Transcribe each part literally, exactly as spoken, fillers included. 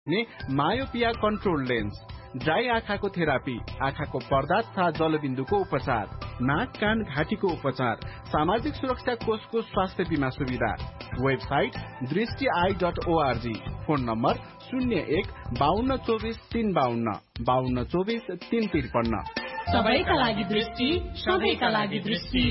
Myopia control lens, dry आँखाको therapy, आँखाको पर्दा तथा जलबिन्दुको उपचार, नाक कान घाँटीको उपचार, सामाजिक सुरक्षा कोषको स्वास्थ्य बीमा सुविधा। वेबसाइट दृष्टि I dot ORG. Phone number शून्य एक बाहन्न चौबिस तीन बाहन्न बाहन्न चौबिस तीन त्रिपन्न। सबैका लागि दृष्टि, सबैका लागि दृष्टि।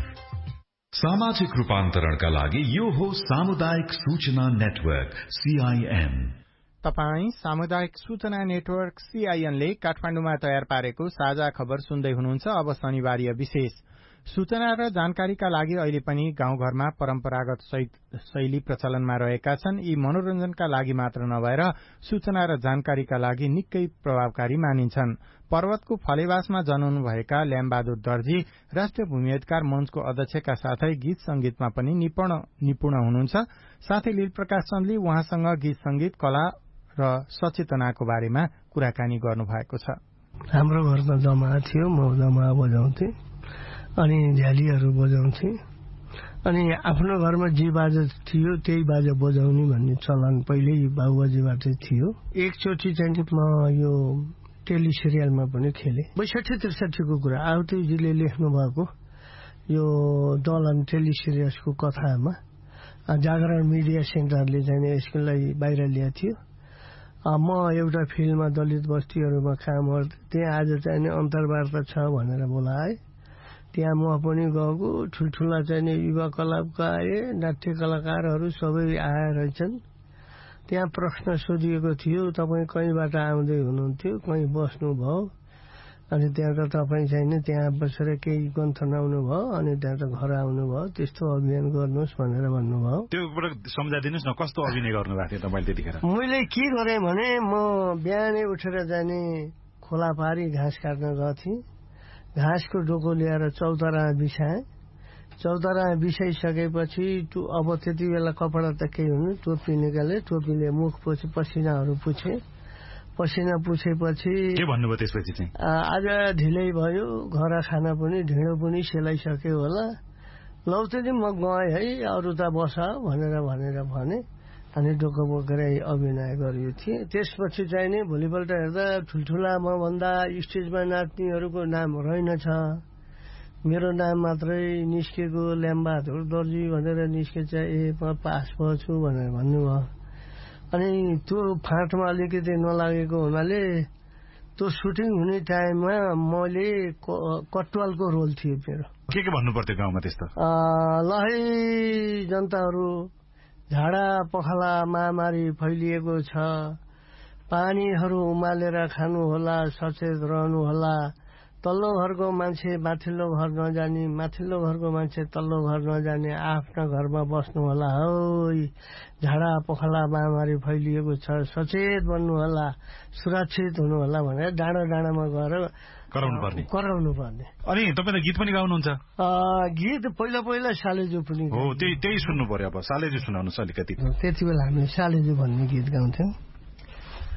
सामाजिक रूपान्तरणका लागि यो हो सामुदायिक सूचना नेटवर्क सीआईएन। तपाई सामुदायिक सूचना नेटवर्क सीआईएन ले काठमाडौँमा तयार पारेको साझा खबर सुन्दै हुनुहुन्छ। अब शनिबारीय विशेष सूचना र जानकारीका लागि अहिले पनि गाउँघरमा परम्परागत शैली प्रचलनमा रहेका छन्। यी मनोरञ्जनका लागि मात्र नभएर सूचना र जानकारीका लागि निकै प्रभावकारी मानिन्छन्। पर्वतको फलेवासमा जन्मनुभएका ल्यामबहादुर दर्जी राष्ट्रिय भूमिअधिकार मञ्चको अध्यक्षका साथै गीत संगीतमा पनि निपुण निपुण हुनुहुन्छ। साथै लीलप्रकाश चन्दले उहाँसँग गीत संगीत कला र सचेतनाको बारेमा कुराकानी गर्नुभएको छ। हाम्रो घरमा जमा थियो, म जमा बजाउँथे अनि झ्यालीहरू बजाउँथे अनि आफ्नो घरमा जे बाजा थियो त्यही बाजा बजाउने भन्ने चलन पहिल्यै बाबुबाजेबाट थियो। एकचोटि चाहिँ म यो टेली सिरियलमा पनि खेले। बैसठी त्रिसठीको कुरा आवतीजीले लेख्नु भएको यो दलन टेली सिरियल्सको कथामा जागरण मिडिया सेन्टरले चाहिँ यसलाई बाहिर ल्याएको थियो। म एउटा फिल्डमा दलित बस्तीहरूमा काम गर्थेँ। त्यहाँ आज चाहिँ अन्तर्वार्ता छ भनेर बोलाए। त्यहाँ म पनि गएको। ठुल्ठुला चाहिँ युवा क्लबका आए, नाट्य कलाकारहरू सबै आएर रहेछन्। त्यहाँ प्रश्न सोधिएको थियो, तपाईँ कहीँबाट आउँदै हुनुहुन्थ्यो, कहीँ बस्नुभयो अनि त्यहाँ त तपाईँ चाहिँ त्यहाँ बसेर केही गन्थनाउनु भयो अनि त्यहाँ त घर आउनुभयो, त्यस्तो अभियान गर्नुहोस् भनेर भन्नुभयो। त्यो सम्झाइदिनुहोस् न, कस्तो अभिनय गर्नुभएको थियो तपाईँले त्यतिखेर? मैले के गरेँ भने म बिहानै उठेर जाने खोला पारी घाँस काट्न गर्थेँ। घाँसको डोको ल्याएर चौतारा बिछाएँ। चौतारा बिछाइसकेपछि अब त्यति बेला कपडा त केही हुनु, टोपी निकाले, टोपीले मुख पुछे, पसिनाहरू पुछे। पसिना पुछेपछि के भन्नुभयो त्यसपछि चाहिँ? आज ढिलै भयो, घर खाना पनि ढिँडो पनि सेलाइसक्यो होला, लौ त म गएँ है, अरू त बस भनेर भनेर भने अनि डोको बोकेर अभिनय गरियो थिएँ। त्यसपछि चाहिँ नि भोलिपल्ट हेर्दा ठुल्ठुला मभन्दा स्टेजमा नाच्नेहरूको नाम रहेनछ। मेरो नाम मात्रै निस्केको, ल्यामबहादुर दर्जी भनेर निस्केछ। ए म पास भएछु भनेर भन्नुभयो। अनि त्यो फाँटमा अलिकति नलागेको हुनाले त्यो सुटिङ हुने टाइममा मैले कटवालको रोल थियो मेरो। के के भन्नु पर्थ्यो गाउँमा त्यस्तो? ल है जनताहरू, झाडा पखाला महामारी फैलिएको छ, पानीहरू उमालेर खानुहोला, सचेत रहनुहोला, तल्लो घरको मान्छे माथिल्लो घर नजाने, माथिल्लो घरको मान्छे तल्लो घर नजाने, आफ्ना घरमा बस्नु होला हौ, झाडा पखाला महामारी फैलिएको छ, सचेत बन्नु होला, सुरक्षित हुनु होला भनेर डाँडा डाँडामा गएर कराउनु पर्ने कराउनु पर्ने। अनि तपाईँ त गीत पनि गाउनुहुन्छ? गीत पहिला पहिला सालेजु पनि हो, त्यही त्यही सुन्नु पर्यो। अब सालेजु सुनाउनुहोस् अलिकति। त्यति बेला हामी सालेजु भन्ने गीत गाउँथ्यौँ।